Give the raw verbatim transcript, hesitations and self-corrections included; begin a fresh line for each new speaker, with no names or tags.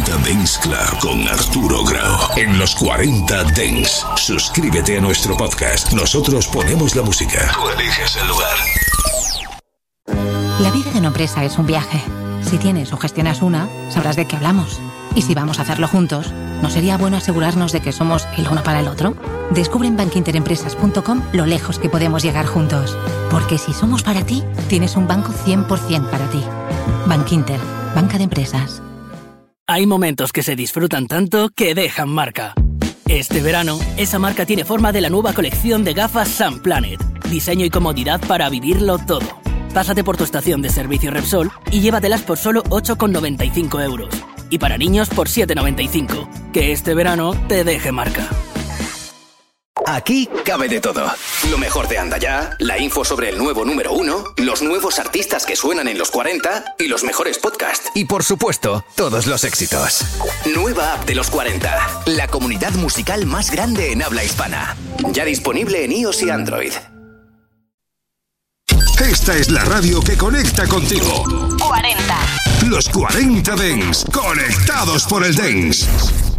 cuarenta Dance Club con Arturo Grau. En los cuarenta Dance. Suscríbete a nuestro podcast. Nosotros ponemos la música. Tú eliges el lugar.
La vida de una empresa es un viaje. Si tienes o gestionas una, sabrás de qué hablamos. Y si vamos a hacerlo juntos, ¿no sería bueno asegurarnos de que somos el uno para el otro? Descubre en banco interempresas punto com lo lejos que podemos llegar juntos. Porque si somos para ti, tienes un banco cien por ciento para ti. Bankinter, banca de empresas.
Hay momentos que se disfrutan tanto que dejan marca. Este verano, esa marca tiene forma de la nueva colección de gafas Sun Planet. Diseño y comodidad para vivirlo todo. Pásate por tu estación de servicio Repsol y llévatelas por solo ocho con noventa y cinco euros. Y para niños por siete con noventa y cinco. Que este verano te deje marca.
Aquí cabe de todo. Lo mejor de Anda Ya, la info sobre el nuevo número uno, los nuevos artistas que suenan en los cuarenta y los mejores podcasts. Y por supuesto, todos los éxitos. Nueva app de los cuarenta, la comunidad musical más grande en habla hispana. Ya disponible en iOS y Android.
Esta es la radio que conecta contigo.
cuarenta.
Los cuarenta Dance, conectados por el Dance.